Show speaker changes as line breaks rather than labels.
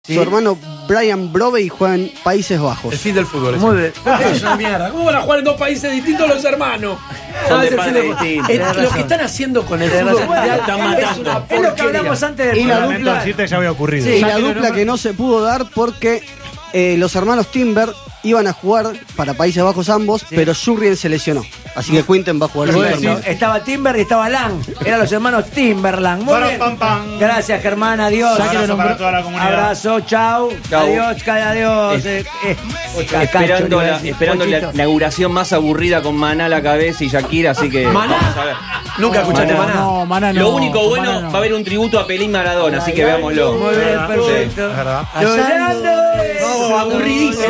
Su hermano Brian Brovey juega en Países Bajos.
El fin del fútbol.
Muy bien.
Es una mierda. ¿Cómo van a jugar en dos países distintos los hermanos?
Son de
Es el
padres
fin del fútbol.
distintos.
Lo que están haciendo con el
Tenés
fútbol
razón.
mundial
Están
es
matando.
una
Es lo que
porquería.
hablamos antes del
Y la
programa.
dupla-
decirte ya había ocurrido.
Y
Sí.
la dupla que no se pudo dar porque los hermanos Timber iban a jugar para Países Bajos ambos, pero Jurrien se lesionó. Así que Quinten va a jugar.
Bueno,
sin hermano.
estaba Timber y estaba Lang. Eran los hermanos Timberland. Muy bien.
Pam, pam.
Gracias, Germán. Adiós.
Abrazo para toda la comunidad.
Abrazo, chau.
Chau.
Adiós, adiós.
Esperando la inauguración más aburrida con Maná a la cabeza y Shakira, así que.
Maná.
vamos a ver.
Nunca escuchaste
Maná.
Maná.
No, Maná no.
Lo único bueno,
Maná no.
va a haber un tributo a Pelín Maradona, así que veámoslo.
Muy bien, perfecto.
Es verdad.
Llorando.
No, aburridísimo.